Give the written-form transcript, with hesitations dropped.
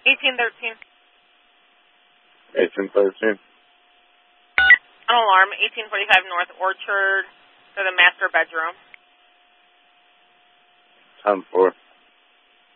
1813. 1813. On alarm, 1845 North Orchard for the master bedroom. 10-4.